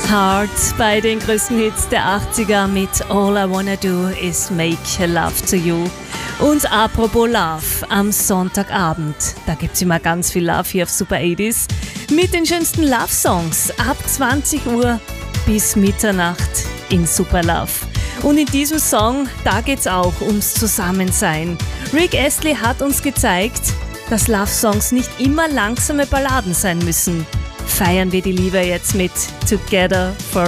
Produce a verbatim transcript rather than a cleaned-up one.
Heart bei den größten Hits der achtziger mit All I Wanna Do Is Make Love to You. Und apropos Love, am Sonntagabend, da gibt's immer ganz viel Love hier auf Super achtziger mit den schönsten Love-Songs ab zwanzig Uhr bis Mitternacht in Super Love. Und in diesem Song, da geht's auch ums Zusammensein. Rick Astley hat uns gezeigt, dass Love-Songs nicht immer langsame Balladen sein müssen. Feiern wir die Liebe jetzt mit Together Forever.